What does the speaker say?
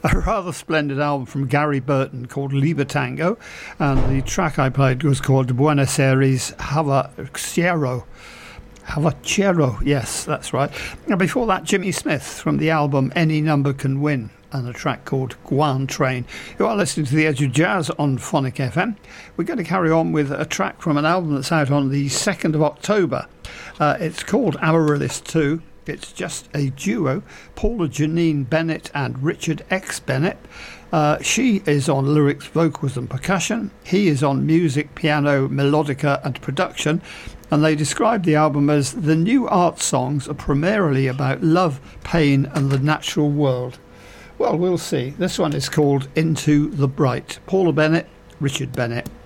a rather splendid album from Gary Burton called Libertango, and the track I played was called Buenos Aires Havachero. Yes, that's right. And before that, Jimmy Smith from the album Any Number Can Win, and a track called Guan Train. You are listening to The Edge of Jazz on Phonic FM. We're going to carry on with a track from an album that's out on the 2nd of October. It's called Amaryllis 2. It's just a duo, Paula Janine Bennett and Richard X. Bennett. She is on lyrics, vocals and percussion. He is on music, piano, melodica and production. And they describe the album as the new art songs are primarily about love, pain and the natural world. Well, we'll see. This one is called Into the Bright. Paula Bennett, Richard Bennett.